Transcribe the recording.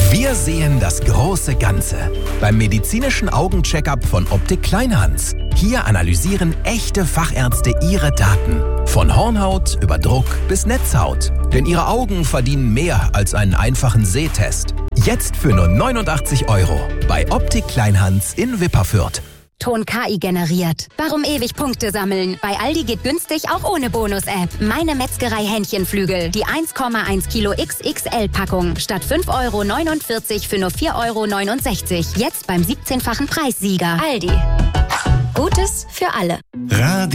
Wir sehen das große Ganze beim medizinischen Augencheckup von Optik Kleinhans. Hier analysieren echte Fachärzte Ihre Daten. Von Hornhaut über Druck bis Netzhaut. Denn Ihre Augen verdienen mehr als einen einfachen Sehtest. Jetzt für nur 89 € bei Optik Kleinhans in Wipperfürth. Ton KI generiert. Warum ewig Punkte sammeln? Bei Aldi geht günstig auch ohne Bonus-App. Meine Metzgerei Hähnchenflügel. Die 1,1 Kilo XXL-Packung. Statt 5,49 € für nur 4,69 €. Jetzt beim 17-fachen Preissieger. Aldi. Gutes für alle. Radio